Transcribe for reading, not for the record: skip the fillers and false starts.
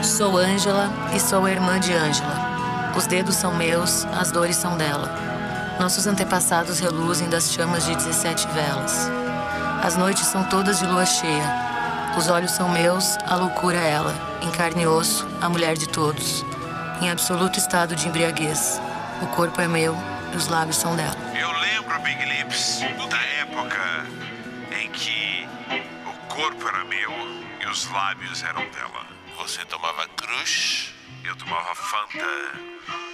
Sou Ângela e sou a irmã de Ângela. Os dedos são meus, as dores são dela. Nossos antepassados reluzem das chamas de 17 velas. As noites são todas de lua cheia. Os olhos são meus, a loucura é ela. Em carne e osso, a mulher de todos. Em absoluto estado de embriaguez. O corpo é meu e os lábios são dela. Eu lembro, Big Lips, da época em que o corpo era meu e os lábios eram dela. Você tomava Crush, eu tomava Fanta.